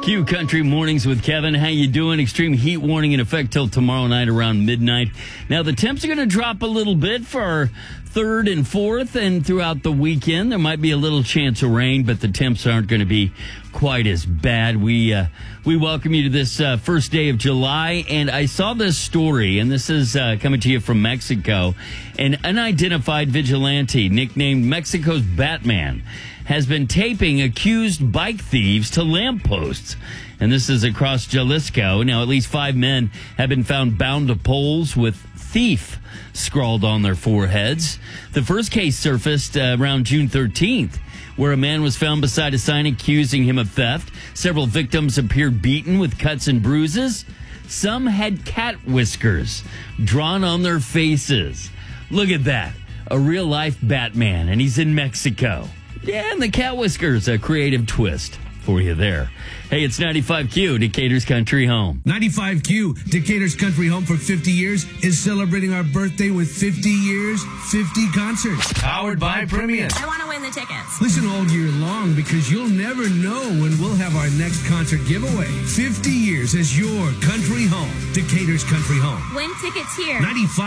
Q Country Mornings with Kevin. How you doing? Extreme heat warning in effect till tomorrow night around midnight. Now, the temps are going to drop a little bit for our 3rd and 4th, and throughout the weekend, there might be a little chance of rain, but the temps aren't going to be quite as bad. We welcome you to this first day of July, and I saw this story, and this is coming to you from Mexico. An unidentified vigilante nicknamed Mexico's Batman has been taping accused bike thieves to lampposts. And this is across Jalisco. Now, at least 5 men have been found bound to poles with thief scrawled on their foreheads. The first case surfaced around June 13th, where a man was found beside a sign accusing him of theft. Several victims appeared beaten with cuts and bruises. Some had cat whiskers drawn on their faces. Look at that. A real-life Batman, and he's in Mexico. Yeah, and the cat whiskers, a creative twist for you there. Hey, it's 95Q, Decatur's Country Home. 95Q, Decatur's Country Home for 50 years, is celebrating our birthday with 50 years, 50 concerts. Powered by Premium. I want to win the tickets. Listen all year long because you'll never know when we'll have our next concert giveaway. 50 years as your country home. Decatur's Country Home. Win tickets here.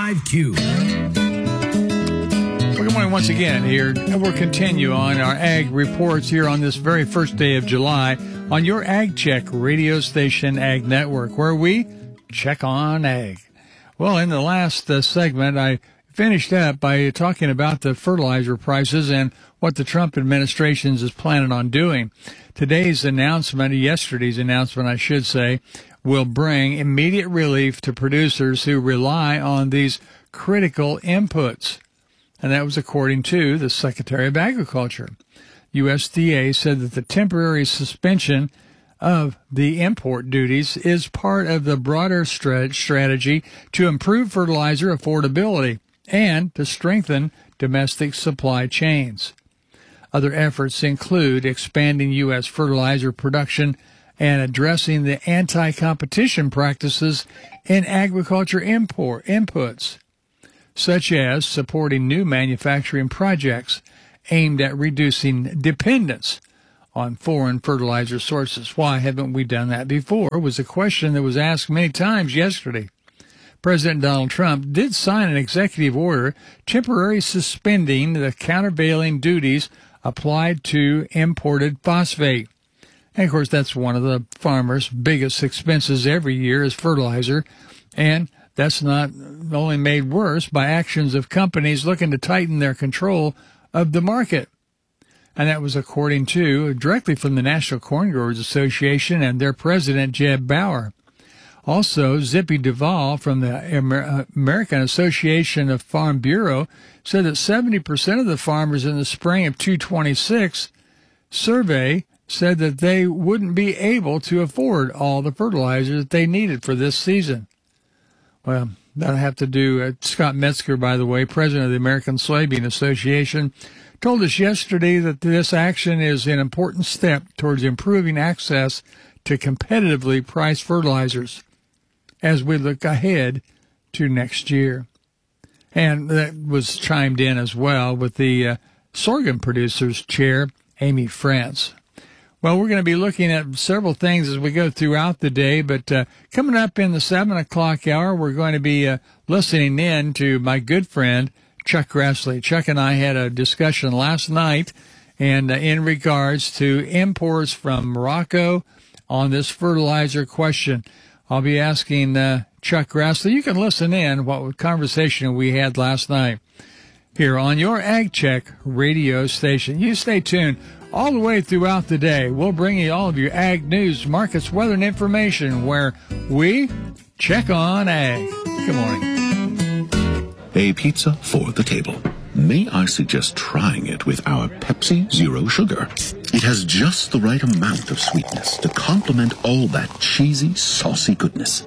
95Q. Good morning once again here. We'll continue on our ag reports here on this very first day of July on your Ag Check radio station, Ag Network, where we check on ag. Well, in the last segment, I finished up by talking about the fertilizer prices and what the Trump administration is planning on doing. Today's announcement, yesterday's announcement, I should say, will bring immediate relief to producers who rely on these critical inputs. And that was according to the Secretary of Agriculture. USDA said that the temporary suspension of the import duties is part of the broader strategy to improve fertilizer affordability and to strengthen domestic supply chains. Other efforts include expanding U.S. fertilizer production and addressing the anti-competition practices in agriculture inputs, such as supporting new manufacturing projects aimed at reducing dependence on foreign fertilizer sources. Why haven't we done that before? Was a question that was asked many times yesterday. President Donald Trump did sign an executive order temporarily suspending the countervailing duties applied to imported phosphate. And, of course, that's one of the farmers' biggest expenses every year is fertilizer, and that's not only made worse by actions of companies looking to tighten their control of the market. And that was according to, directly from the National Corn Growers Association and their president, Jeb Bauer. Also, Zippy Duvall from the American Association of Farm Bureau said that 70% of the farmers in the spring of 2026 survey said that they wouldn't be able to afford all the fertilizer that they needed for this season. Well, that'll have to do. Scott Metzger, by the way, president of the American Soybean Association, told us yesterday that this action is an important step towards improving access to competitively priced fertilizers as we look ahead to next year. And that was chimed in as well with the sorghum producers chair, Amy France. Well, we're going to be looking at several things as we go throughout the day, but coming up in the 7 o'clock hour, we're going to be listening in to my good friend, Chuck Grassley. Chuck and I had a discussion last night, and in regards to imports from Morocco on this fertilizer question. I'll be asking Chuck Grassley. You can listen in what conversation we had last night here on your Ag Check radio station. You stay tuned. All the way throughout the day, we'll bring you all of your ag news, markets, weather, and information where we check on ag. Good morning. A pizza for the table. May I suggest trying it with our Pepsi Zero Sugar? It has just the right amount of sweetness to complement all that cheesy, saucy goodness.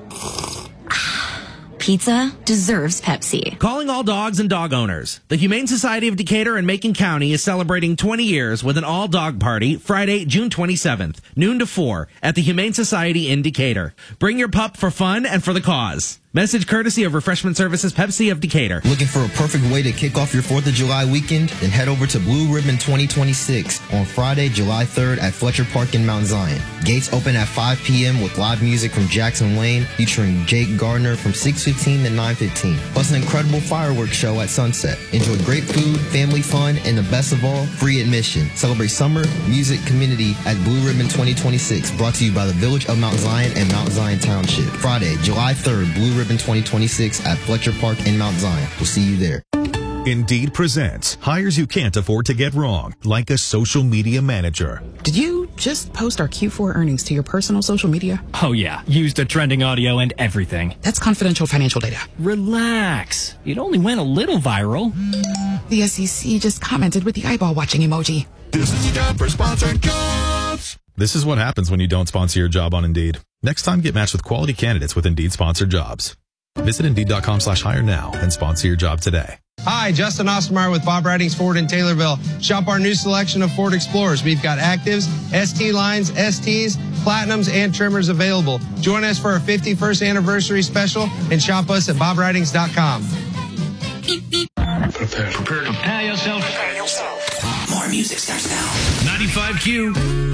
Pizza deserves Pepsi. Calling all dogs and dog owners. The Humane Society of Decatur and Macon County is celebrating 20 years with an all-dog party Friday, June 27th, noon to 4 at the Humane Society in Decatur. Bring your pup for fun and for the cause. Message courtesy of Refreshment Services Pepsi of Decatur. Looking for a perfect way to kick off your 4th of July weekend? Then head over to Blue Ribbon 2026 on Friday, July 3rd at Fletcher Park in Mount Zion. Gates open at 5 p.m. with live music from Jackson Wayne featuring Jake Gardner from 6:15 to 9:15. Plus an incredible fireworks show at sunset. Enjoy great food, family fun, and the best of all, free admission. Celebrate summer, music, community at Blue Ribbon 2026. Brought to you by the Village of Mount Zion and Mount Zion Township. Friday, July 3rd, Blue Ribbon 2026 at Fletcher Park in Mount Zion. We'll see you there. Indeed presents hires you can't afford to get wrong, like a social media manager. Did you just post our Q4 earnings to your personal social media? Oh yeah, used a trending audio and everything. That's confidential financial data. Relax. It only went a little viral. The SEC just commented with the eyeball watching emoji. This is your job for sponsored jobs. This is what happens when you don't sponsor your job on Indeed. Next time, get matched with quality candidates with Indeed sponsored jobs. Visit Indeed.com/hire now and sponsor your job today. Hi, Justin Ostermeyer with Bob Ridings Ford in Taylorville. Shop our new selection of Ford Explorers. We've got Actives, ST lines, STs, Platinums, and Trimmers available. Join us for our 51st anniversary special and shop us at BobRidings.com. Prepare yourself. More music starts now. 95Q.